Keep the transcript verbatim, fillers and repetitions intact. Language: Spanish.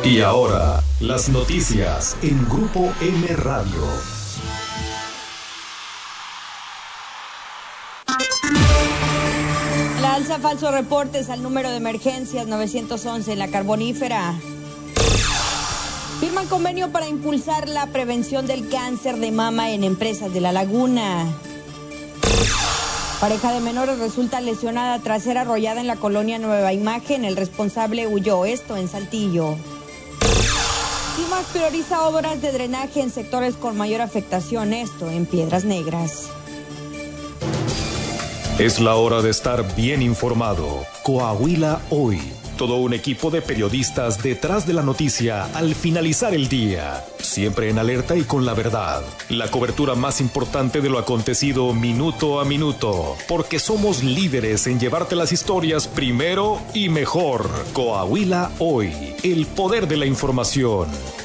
Y ahora, las noticias en Grupo M Radio. La alza falsos reportes al número de emergencias nueve once en la Carbonífera. Firman convenio para impulsar la prevención del cáncer de mama en empresas de La Laguna. Pareja de menores resulta lesionada tras ser arrollada en la colonia Nueva Imagen. El responsable huyó, esto en Saltillo. CIMAS prioriza obras de drenaje en sectores con mayor afectación, esto en Piedras Negras. Es la hora de estar bien informado. Coahuila Hoy. Todo un equipo de periodistas detrás de la noticia al finalizar el día. Siempre en alerta y con la verdad. La cobertura más importante de lo acontecido minuto a minuto. Porque somos líderes en llevarte las historias primero y mejor. Coahuila Hoy. El poder de la información.